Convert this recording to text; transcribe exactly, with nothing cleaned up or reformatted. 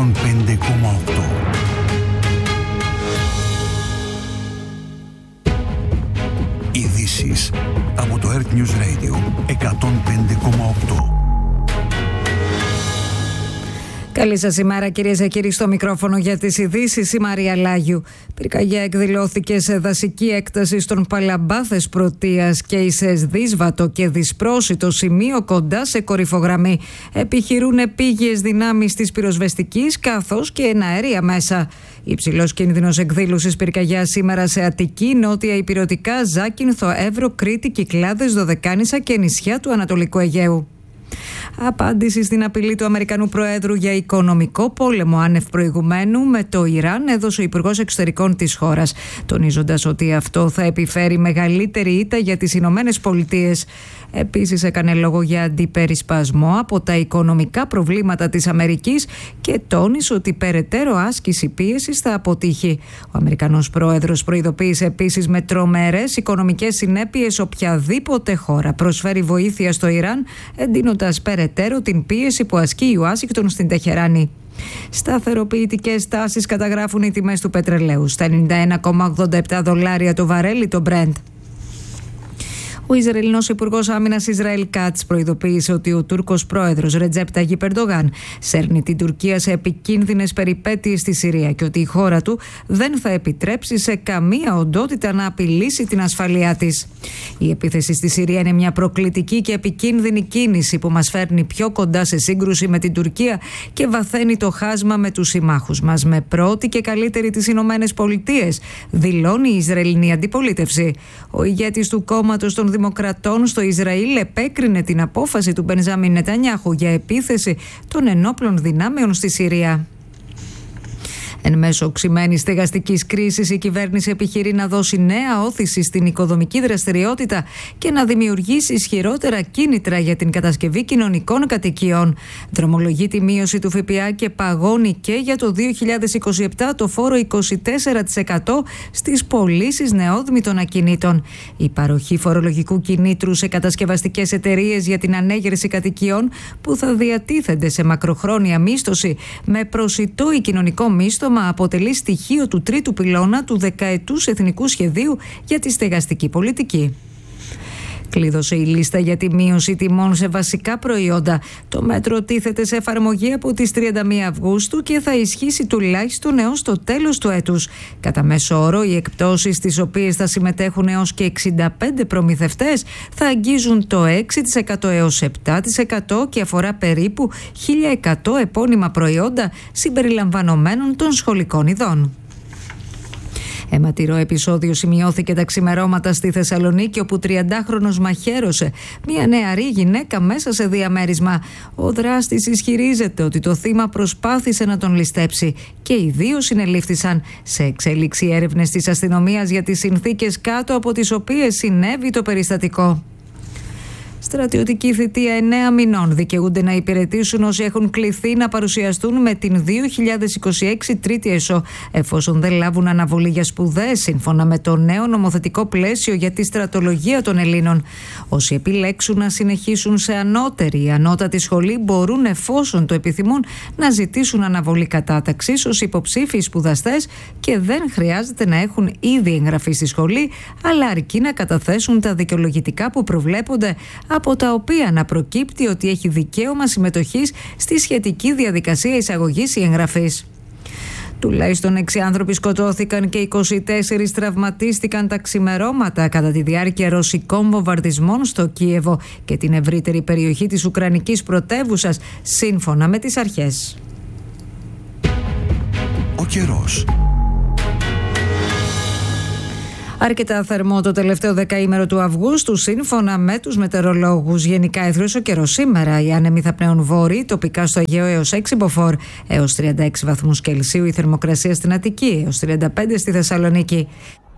εκατόν πέντε κόμμα οκτώ. Ειδήσεις από το Earth News Radio εκατόν πέντε κόμμα οκτώ. Καλή σας ημέρα, κυρίες και κύριοι, στο μικρόφωνο για τις ειδήσεις η Μαρία Λάγιου. Πυρκαγιά εκδηλώθηκε σε δασική έκταση στον Παλαμπάθες Πρωτείας και σε σδίσβατο και δυσπρόσιτο σημείο κοντά σε κορυφογραμμή. Επιχειρούν επίγειες δυνάμεις της πυροσβεστικής καθώς και εναέρια μέσα. Υψηλός κίνδυνος εκδήλωσης πυρκαγιά σήμερα σε Αττική, Νότια Ηπειρωτικά, Ζάκυνθο, Εύρο, Κρήτη, Κυκλάδες, Δωδεκάνησα και νησιά του Ανατολικού Αιγαίου. Απάντηση στην απειλή του Αμερικανού Προέδρου για οικονομικό πόλεμο άνευ προηγουμένου με το Ιράν έδωσε ο Υπουργός Εξωτερικών της χώρας, τονίζοντας ότι αυτό θα επιφέρει μεγαλύτερη ήττα για τις Ηνωμένες Πολιτείες. Επίσης έκανε λόγο για αντιπερισπασμό από τα οικονομικά προβλήματα της Αμερικής και τόνισε ότι περαιτέρω άσκηση πίεσης θα αποτύχει. Ο Αμερικανός Πρόεδρος προειδοποίησε επίσης με τρομερές οικονομικές συνέπειες οποιαδήποτε χώρα προσφέρει βοήθεια στο Ιράν, εντείνοντας περαιτέρω την πίεση που ασκεί η Ουάσιγκτον στην Τεχεράνη. Σταθεροποιητικές τάσεις καταγράφουν οι τιμές του πετρελαίου στα ενενήντα ένα κόμμα ογδόντα επτά δολάρια το βαρέλι το Brent. Ο Ισραηλινός Υπουργός Άμυνας Ισραήλ Κάτς προειδοποίησε ότι ο Τούρκος πρόεδρος Ρετζέπ Ταγιπ Ερντογάν σέρνει την Τουρκία σε επικίνδυνες περιπέτειες στη Συρία και ότι η χώρα του δεν θα επιτρέψει σε καμία οντότητα να απειλήσει την ασφαλεία της. Η επίθεση στη Συρία είναι μια προκλητική και επικίνδυνη κίνηση που μας φέρνει πιο κοντά σε σύγκρουση με την Τουρκία και βαθαίνει το χάσμα με τους συμμάχους μας, με πρώτη και καλύτερη τις Ηνωμένες Πολιτείες, δηλώνει η Ισραηλινή αντιπολίτευση. Ο ηγέτης του κόμματος των Δημοκρατών στο Ισραήλ επέκρινε την απόφαση του Μπενζάμιν Νετανιάχου για επίθεση των ενόπλων δυνάμεων στη Συρία. Εν μέσω οξυμένης στεγαστικής κρίσης, η κυβέρνηση επιχειρεί να δώσει νέα όθηση στην οικοδομική δραστηριότητα και να δημιουργήσει ισχυρότερα κίνητρα για την κατασκευή κοινωνικών κατοικιών. Δρομολογεί τη μείωση του ΦΠΑ και παγώνει και για το δύο χιλιάδες είκοσι επτά το φόρο είκοσι τέσσερα τοις εκατό στις πωλήσεις νεόδμητων ακινήτων. Η παροχή φορολογικού κινήτρου σε κατασκευαστικές εταιρείες για την ανέγερση κατοικιών που θα διατίθενται σε μακροχρόνια μίσθωση με προσιτό ή κοινωνικό μίσθωμα αποτελεί στοιχείο του τρίτου πυλώνα του δεκαετούς εθνικού σχεδίου για τη στεγαστική πολιτική. Κλείδωσε η λίστα για τη μείωση τιμών σε βασικά προϊόντα. Το μέτρο τίθεται σε εφαρμογή από τις τριάντα μία Αυγούστου και θα ισχύσει τουλάχιστον έως το τέλος του έτους. Κατά μέσο όρο, οι εκπτώσεις στις οποίες θα συμμετέχουν έως και εξήντα πέντε προμηθευτές θα αγγίζουν το έξι τοις εκατό έως επτά τοις εκατό και αφορά περίπου χίλια εκατό επώνυμα προϊόντα συμπεριλαμβανομένων των σχολικών ειδών. Αιματηρό επεισόδιο σημειώθηκε τα ξημερώματα στη Θεσσαλονίκη, όπου τριαντάχρονος μαχαίρωσε μια νεαρή γυναίκα μέσα σε διαμέρισμα. Ο δράστης ισχυρίζεται ότι το θύμα προσπάθησε να τον ληστέψει και οι δύο συνελήφθησαν. Σε εξέλιξη έρευνες της αστυνομίας για τις συνθήκες κάτω από τις οποίες συνέβη το περιστατικό. Στρατιωτική θητεία εννέα μηνών δικαιούνται να υπηρετήσουν όσοι έχουν κληθεί να παρουσιαστούν με την δύο χιλιάδες είκοσι έξι τρίτη ΕΣΟ, εφόσον δεν λάβουν αναβολή για σπουδές, σύμφωνα με το νέο νομοθετικό πλαίσιο για τη στρατολογία των Ελλήνων. Όσοι επιλέξουν να συνεχίσουν σε ανώτερη ή ανώτατη σχολή μπορούν, εφόσον το επιθυμούν, να ζητήσουν αναβολή κατάταξης ως υποψήφιοι σπουδαστές και δεν χρειάζεται να έχουν ήδη εγγραφεί στη σχολή, αλλά αρκεί να καταθέσουν τα δικαιολογητικά που προβλέπονται, από τα οποία να προκύπτει ότι έχει δικαίωμα συμμετοχής στη σχετική διαδικασία εισαγωγής ή εγγραφής. Τουλάχιστον έξι άνθρωποι σκοτώθηκαν και είκοσι τέσσερις τραυματίστηκαν τα ξημερώματα κατά τη διάρκεια ρωσικών βομβαρδισμών στο Κίεβο και την ευρύτερη περιοχή της Ουκρανικής πρωτεύουσας, σύμφωνα με τις αρχές. Ο καιρός. Αρκετά θερμό το τελευταίο δεκαήμερο του Αυγούστου, σύμφωνα με τους μετεωρολόγους. Γενικά αιθρός ο καιρός σήμερα. Οι άνεμοι θα πνέουν βόρειοι, τοπικά στο Αιγαίο έως έξι μποφόρ, έως τριάντα έξι βαθμούς Κελσίου η θερμοκρασία στην Αττική, έως τριάντα πέντε στη Θεσσαλονίκη.